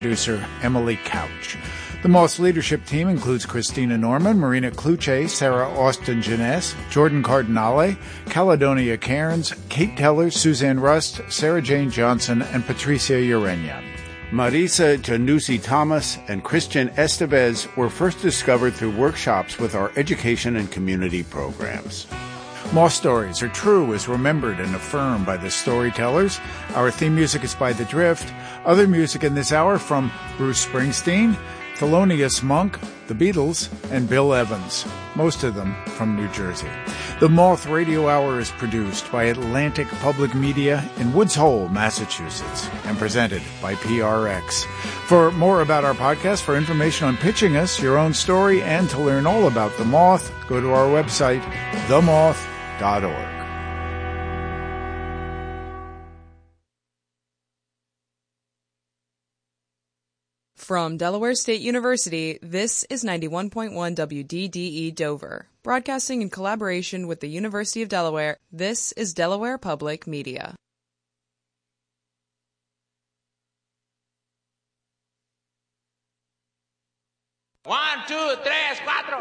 producer Emily Couch. The Moth's leadership team includes Christina Norman, Marina Kluche, Sarah Austin-Jeunesse, Jordan Cardinale, Caledonia Cairns, Kate Teller, Suzanne Rust, Sarah Jane Johnson, and Patricia Urena. Marisa Jandusi Thomas and Christian Estevez were first discovered through workshops with our education and community programs. Moth stories are true as remembered and affirmed by the storytellers. Our theme music is by The Drift. Other music in this hour from Bruce Springsteen, Thelonious Monk, The Beatles, and Bill Evans, most of them from New Jersey. The Moth Radio Hour is produced by Atlantic Public Media in Woods Hole, Massachusetts, and presented by PRX. For more about our podcast, for information on pitching us, your own story, and to learn all about The Moth, go to our website, themoth.org. From Delaware State University, this is 91.1 WDDE Dover. Broadcasting in collaboration with the University of Delaware, this is Delaware Public Media. 1, 2, 3, 4